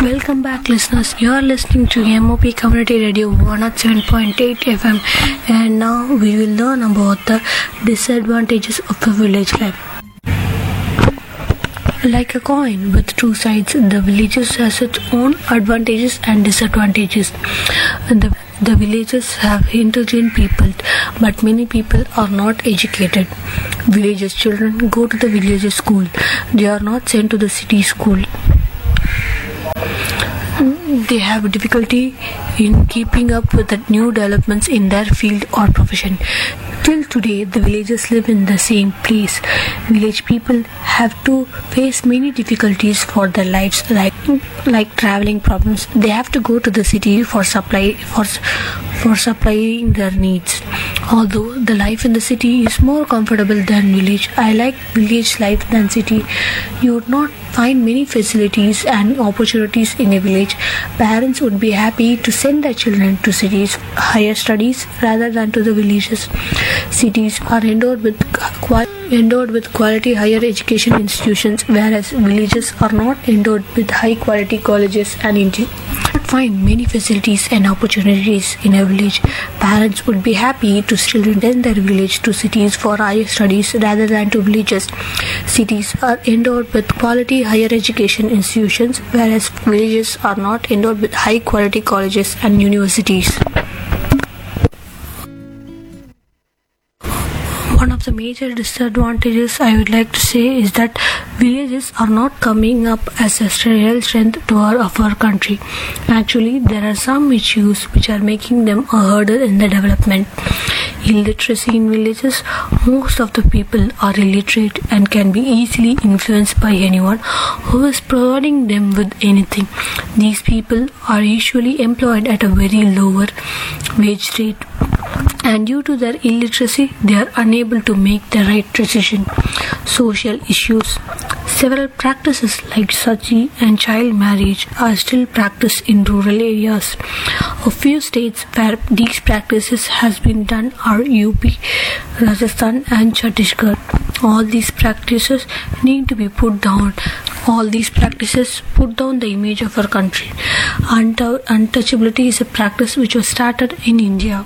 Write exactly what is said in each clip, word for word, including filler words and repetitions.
Welcome back, listeners. You are listening to M O P Community Radio one oh seven point eight F M, and now we will learn about the disadvantages of a village life. Like a coin with two sides, the villages has its own advantages and disadvantages. The, the villages have intelligent people, but many people are not educated. Villages children go to the village school. They are not sent to the city school. They have difficulty in keeping up with the new developments in their field or profession. Till today, the villagers live in the same place. Village people have to face many difficulties for their lives, like like traveling problems. They have to go to the city for supply for for supplying their needs. Although the life in the city is more comfortable than village, I like village life than city. You would not find many facilities and opportunities in a village. Parents would be happy to send their children to cities, higher studies rather than to the villages. Cities are endowed with qual- endowed with quality higher education institutions, whereas villages are not endowed with high quality colleges and institutions. Find many facilities and opportunities in a village. Parents would be happy to still send their village to cities for higher studies rather than to villages. Cities are endowed with quality higher education institutions, whereas villages are not endowed with high quality colleges and universities. One of the major disadvantages I would like to say is that villages are not coming up as a real strength to our, of our country. Actually, there are some issues which are making them a hurdle in the development. Illiteracy in villages. Most of the people are illiterate and can be easily influenced by anyone who is providing them with anything. These people are usually employed at a very lower wage rate, and due to their illiteracy, they are unable to make the right decision. Social issues. Several practices like sati and child marriage are still practiced in rural areas. A few states where these practices has been done are U P, Rajasthan and Chhattisgarh. All these practices need to be put down. All these practices put down the image of our country. Untouchability is a practice which was started in India.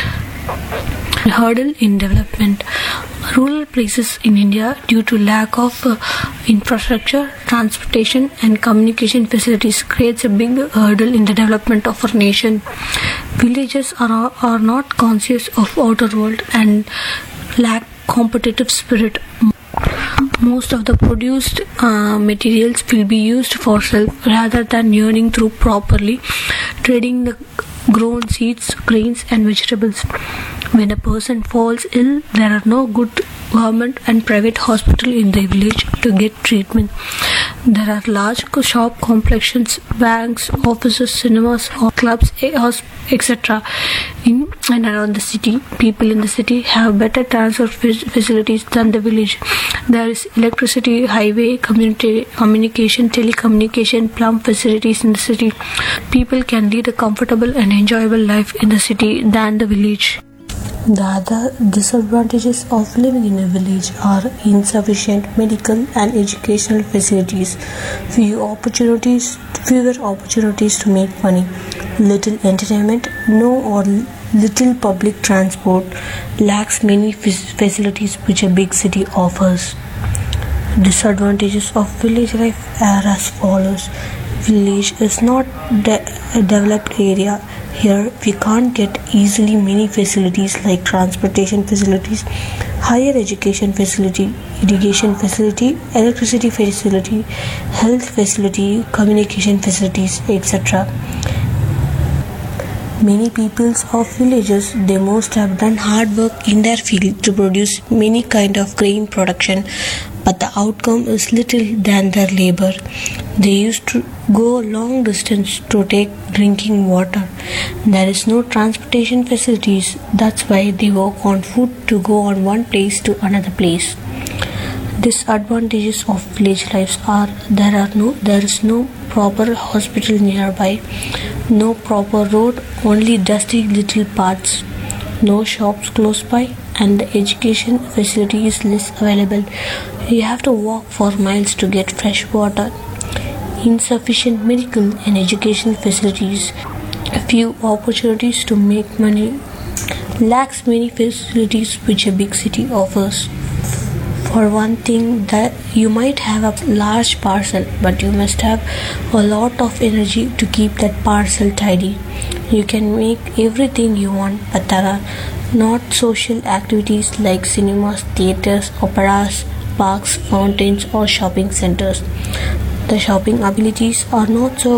Hurdle in development. Rural places in India, due to lack of uh, infrastructure, transportation and communication facilities, creates a big hurdle in the development of our nation. Villages are, are not conscious of outer world and lack competitive spirit. Most of the produced uh, materials will be used for self rather than earning through properly trading the grown seeds, grains and vegetables. When a person falls ill, there are no good government and private hospital in the village to get treatment. There are large shop complexes, banks, offices, cinemas, clubs, et cetera. In and around the city, people in the city have better transport facilities than the village. There is electricity, highway, community, communication, telecommunication, plumb facilities in the city. People can lead a comfortable and enjoyable life in the city than the village. The other disadvantages of living in a village are insufficient medical and educational facilities, few opportunities, fewer opportunities to make money, little entertainment, no or little public transport, lacks many facilities which a big city offers. Disadvantages of village life are as follows. Village is not de- a developed area. Here we can't get easily many facilities like transportation facilities, higher education facility, irrigation facility, electricity facility, health facility, communication facilities, et cetera. Many peoples of villages, they most have done hard work in their field to produce many kind of grain production, but the outcome is little than their labor. They used to go a long distance to take drinking water. There is no transportation facilities. That's why they work on foot to go on one place to another place. Disadvantages of village lives are there are no there is no proper hospital nearby, no proper road, only dusty little paths, no shops close by, and the education facility is less available. You have to walk for miles to get fresh water. insufficient medical and education facilities, few opportunities to make money, lacks many facilities which a big city offers. For one thing, that you might have a large parcel, but you must have a lot of energy to keep that parcel tidy. You can make everything you want, but there are not social activities like cinemas, theaters, operas, parks, fountains, or shopping centers. The shopping abilities are not so